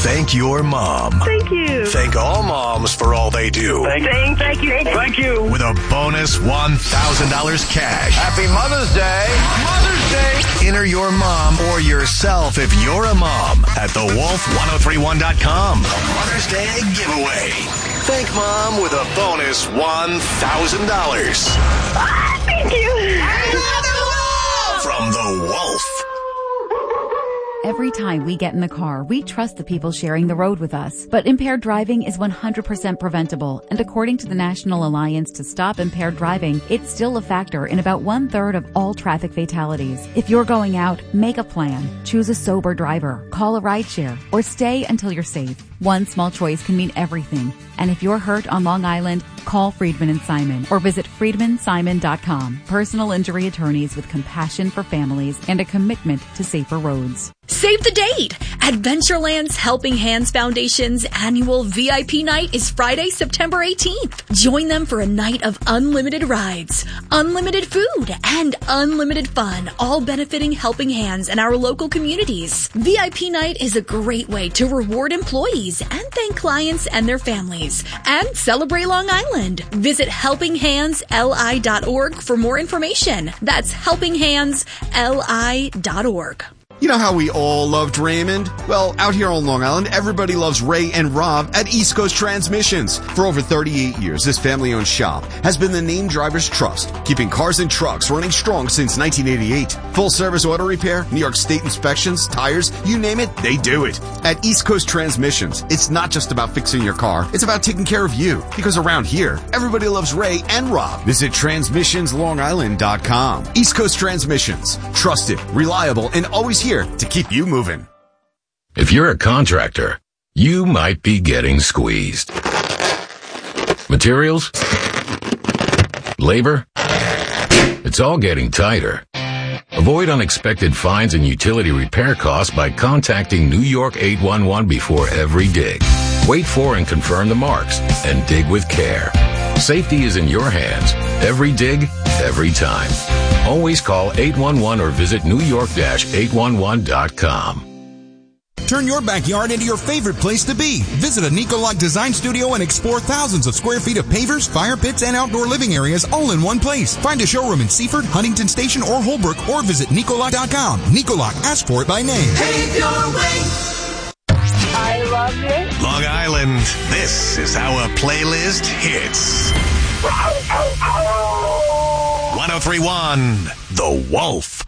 Thank your mom. Thank you. Thank all moms for all they do. Thank you. Thank you. With a bonus $1,000 cash. Happy Mother's Day. Mother's Day. Enter your mom or yourself if you're a mom at thewolf1031.com. Mother's Day giveaway. Thank mom with a bonus $1,000. Thank you. From The Wolf. Every time we get in the car, we trust the people sharing the road with us. But impaired driving is 100% preventable. And according to the National Alliance to Stop Impaired Driving, it's still a factor in about 1/3 of all traffic fatalities. If you're going out, make a plan. Choose a sober driver, call a rideshare, or stay until you're safe. One small choice can mean everything. And if you're hurt on Long Island, call Friedman & Simon or visit friedmansimon.com. Personal injury attorneys with compassion for families and a commitment to safer roads. Save the date! Adventureland's Helping Hands Foundation's annual VIP night is Friday, September 18th. Join them for a night of unlimited rides, unlimited food, and unlimited fun, all benefiting Helping Hands and our local communities. VIP night is a great way to reward employees and thank clients and their families, and celebrate Long Island. Visit helpinghandsli.org for more information. That's helpinghandsli.org. You know how we all loved Raymond? Well, out here on Long Island, everybody loves Ray and Rob at East Coast Transmissions. For over 38 years, this family-owned shop has been the name driver's trust, keeping cars and trucks running strong since 1988. Full-service auto repair, New York State inspections, tires, you name it, they do it. At East Coast Transmissions, it's not just about fixing your car, it's about taking care of you. Because around here, everybody loves Ray and Rob. Visit TransmissionsLongIsland.com. East Coast Transmissions. Trusted, reliable, and always here to keep you moving. If you're a contractor, you might be getting squeezed. Materials? Labor? It's all getting tighter. Avoid unexpected fines and utility repair costs by contacting New York 811 before every dig. Wait for and confirm the marks and dig with care. Safety is in your hands. Every dig, every time. Always call 811 or visit newyork-811.com. Turn your backyard into your favorite place to be. Visit a Nicolak Design Studio and explore thousands of square feet of pavers, fire pits, and outdoor living areas all in one place. Find a showroom in Seaford, Huntington Station, or Holbrook, or visit Nicolak.com. Nicolak, ask for it by name. Pave your way. I love you. Long Island, this is how a playlist hits. 1031, The Wolf.